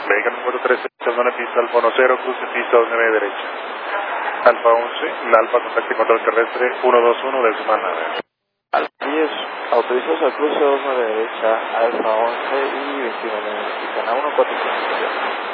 Vega número 13, zona pista Alfa 10, cruce pista 9 derecha. Alfa 11, la Alfa contacto y control terrestre 121 de su nave. Alfa 10, autorizados al cruce 29 derecha, Alfa 11 y 29 mexicana 145.